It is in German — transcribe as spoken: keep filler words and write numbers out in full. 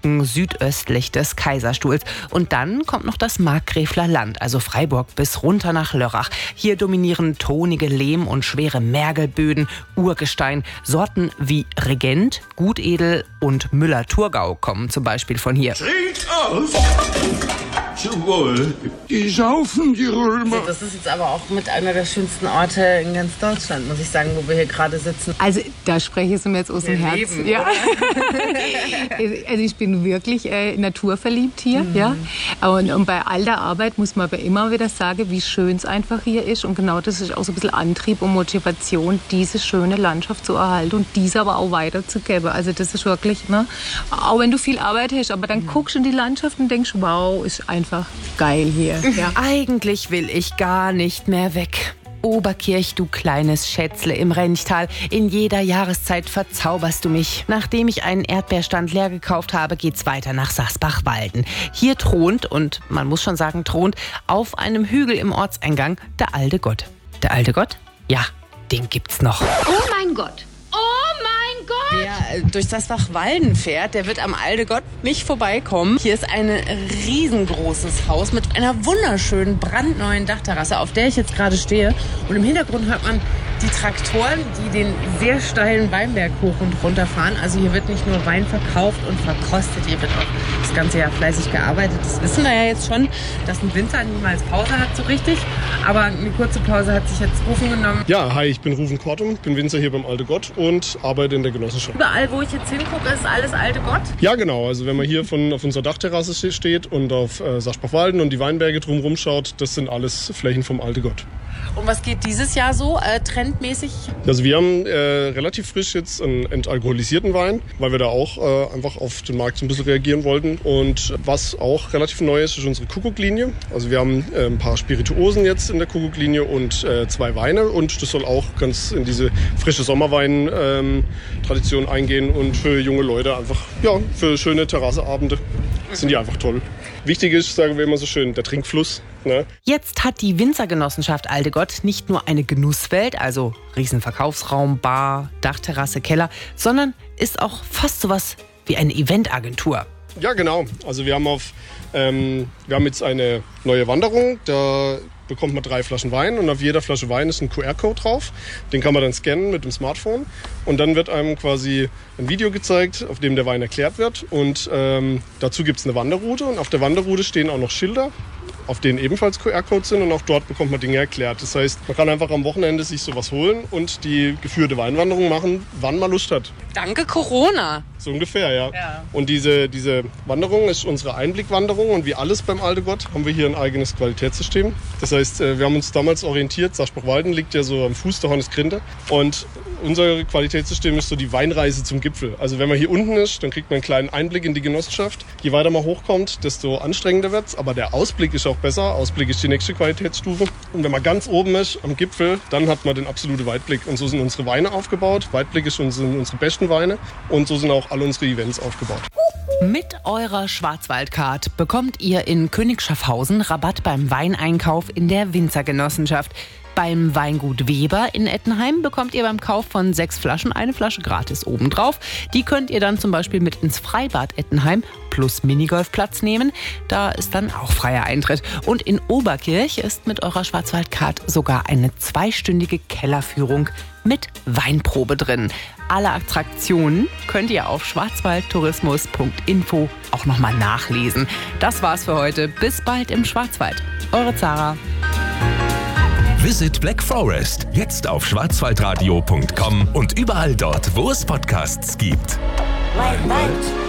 Rücken südöstlich des Kaiserstuhls. Und dann kommt noch das Markgräfler Land, also Freiburg bis runter nach Lörrach. Hier dominieren tonige Lehm- und schwere Mergelböden, Urgestein. Sorten wie Regent, Gutedel und Müller-Thurgau kommen zum Beispiel von hier. Trinkt auf! Zum Wohl. Die saufen, die Römer. Das ist jetzt aber auch mit einer der schönsten Orte in ganz Deutschland, muss ich sagen, wo wir hier gerade sitzen. Also da spreche ich mir jetzt aus dem Herzen. Ja. Also ich bin wirklich äh, naturverliebt hier. Mhm. Ja. Und, und bei all der Arbeit muss man aber immer wieder sagen, wie schön es einfach hier ist. Und genau das ist auch so ein bisschen Antrieb und Motivation, diese schöne Landschaft zu erhalten und diese aber auch weiterzugeben. Also das ist wirklich, ne, auch wenn du viel Arbeit hast, aber dann mhm. guckst du in die Landschaft und denkst, wow, ist einfach geil hier. Ja. Eigentlich will ich gar nicht mehr weg. Oberkirch, du kleines Schätzle im Renchtal. In jeder Jahreszeit verzauberst du mich. Nachdem ich einen Erdbeerstand leer gekauft habe, geht's weiter nach Sasbach-Walden. Hier thront, und man muss schon sagen thront, auf einem Hügel im Ortseingang der alte Gott. Der alte Gott? Ja, den gibt's noch. Oh mein Gott! Wer durch Sasbach-Walden fährt, der wird am Alte Gott nicht vorbeikommen. Hier ist ein riesengroßes Haus mit einer wunderschönen, brandneuen Dachterrasse, auf der ich jetzt gerade stehe. Und im Hintergrund hört man die Traktoren, die den sehr steilen Weinberg hoch und runter fahren. Also hier wird nicht nur Wein verkauft und verkostet, hier wird auch das ganze Jahr fleißig gearbeitet. Das wissen wir ja jetzt schon, dass ein Winzer niemals Pause hat so richtig. Aber eine kurze Pause hat sich jetzt Rufen genommen. Ja, hi, ich bin Rufen Kortum, bin Winzer hier beim Alte Gott und arbeite in der Genossenschaft. Überall, wo ich jetzt hingucke, ist alles Alte Gott? Ja, genau. Also wenn man hier von, auf unserer Dachterrasse steht und auf äh, Sasbach-Walden und die Weinberge drumherum schaut, das sind alles Flächen vom Alte Gott. Und was geht dieses Jahr so äh, trendmäßig? Also wir haben äh, relativ frisch jetzt einen entalkoholisierten Wein, weil wir da auch äh, einfach auf den Markt so ein bisschen reagieren wollten. Und was auch relativ neu ist, ist unsere Kuckuck-Linie. Also wir haben äh, ein paar Spirituosen jetzt in der Kuckuck-Linie und äh, zwei Weine. Und das soll auch ganz in diese frische Sommerwein-Tradition ähm, eingehen und für junge Leute einfach, ja, für schöne Terrasseabende sind die einfach toll. Wichtig ist, sagen wir immer so schön, der Trinkfluss. Ne? Jetzt hat die Winzergenossenschaft Alte Gott nicht nur eine Genusswelt, also Riesenverkaufsraum, Bar, Dachterrasse, Keller, sondern ist auch fast sowas wie eine Eventagentur. Ja, genau. Also wir haben auf, ähm, wir haben jetzt eine neue Wanderung. Da bekommt man drei Flaschen Wein und auf jeder Flasche Wein ist ein Q R-Code drauf. Den kann man dann scannen mit dem Smartphone und dann wird einem quasi ein Video gezeigt, auf dem der Wein erklärt wird. Und ähm, dazu gibt es eine Wanderroute und auf der Wanderroute stehen auch noch Schilder, auf denen ebenfalls Q R-Codes sind und auch dort bekommt man Dinge erklärt. Das heißt, man kann einfach am Wochenende sich sowas holen und die geführte Weinwanderung machen, wann man Lust hat. Danke Corona. So ungefähr, ja. ja. Und diese, diese Wanderung ist unsere Einblickwanderung und wie alles beim Alte Gott haben wir hier ein eigenes Qualitätssystem. Das heißt, wir haben uns damals orientiert, Sasbach-Walden liegt ja so am Fuß der Hornisgrinde und unser Qualitätssystem ist so die Weinreise zum Gipfel. Also wenn man hier unten ist, dann kriegt man einen kleinen Einblick in die Genossenschaft. Je weiter man hochkommt, desto anstrengender wird's, aber der Ausblick ist auch besser. Ausblick ist die nächste Qualitätsstufe. Und wenn man ganz oben ist, am Gipfel, dann hat man den absoluten Weitblick. Und so sind unsere Weine aufgebaut. Weitblick ist unsere, unsere besten Weine und so sind auch alle unsere Events aufgebaut. Mit eurer Schwarzwaldcard bekommt ihr in König Schaffhausen Rabatt beim Weineinkauf in der Winzergenossenschaft. Beim Weingut Weber in Ettenheim bekommt ihr beim Kauf von sechs Flaschen eine Flasche gratis obendrauf. Die könnt ihr dann zum Beispiel mit ins Freibad Ettenheim plus Minigolfplatz nehmen. Da ist dann auch freier Eintritt. Und in Oberkirch ist mit eurer Schwarzwaldcard sogar eine zweistündige Kellerführung mit Weinprobe drin. Alle Attraktionen könnt ihr auf schwarzwaldtourismus punkt info auch nochmal nachlesen. Das war's für heute. Bis bald im Schwarzwald. Eure Zara. Visit Black Forest jetzt auf schwarzwaldradio punkt com und überall dort, wo es Podcasts gibt. Weit, weit.